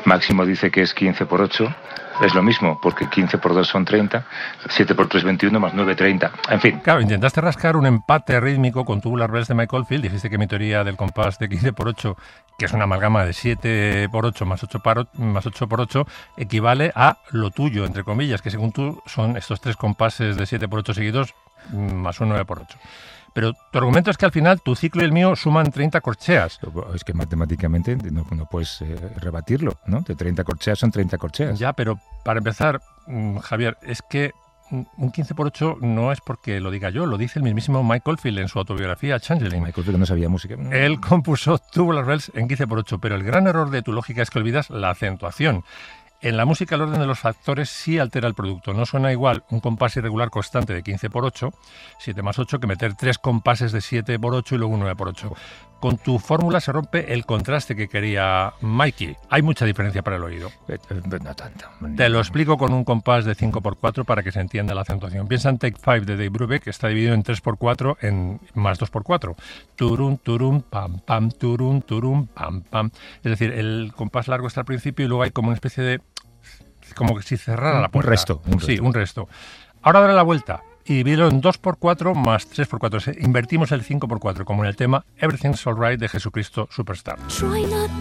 Máximo dice que es 15 por 8. Es lo mismo, porque 15 por 2 son 30, 7 por 3, 21, más 9, 30. En fin. Claro, intentaste rascar un empate rítmico con Tubular Bells de Mike Oldfield. Dijiste que mi teoría del compás de 15 por 8, que es una amalgama de 7 por 8 más 8 por 8, equivale a lo tuyo, entre comillas, que según tú son estos 3 compases de 7 por 8 seguidos más un 9 por 8. Pero tu argumento es que al final tu ciclo y el mío suman 30 corcheas. Es que matemáticamente no puedes rebatirlo, ¿no? De 30 corcheas son 30 corcheas. Ya, pero para empezar, Javier, es que un 15 por 8 no es porque lo diga yo, lo dice el mismísimo Mike Oldfield en su autobiografía Changeling. Mike Oldfield no sabía música. Él compuso Tubular Bells en 15 por 8, pero el gran error de tu lógica es que olvidas la acentuación. En la música el orden de los factores sí altera el producto. No suena igual un compás irregular constante de 15 por 8, 7 más 8, que meter 3 compases de 7 por 8 y luego un 9 por 8. Con tu fórmula se rompe el contraste que quería Mikey. Hay mucha diferencia para el oído. No tanto. Te lo explico con un compás de 5 por 4 para que se entienda la acentuación. Piensa en Take 5 de Dave Brubeck, que está dividido en 3 por 4 en más 2 por 4. Turum, turum, pam, pam, turum, turum, pam, pam. Es decir, el compás largo está al principio y luego hay como una especie de... como que si cerrara la puerta. Un resto. Ahora dale la vuelta y divídelo en 2 por 4 más 3 por 4. Invertimos el 5 por 4, como en el tema Everything's Alright de Jesucristo Superstar.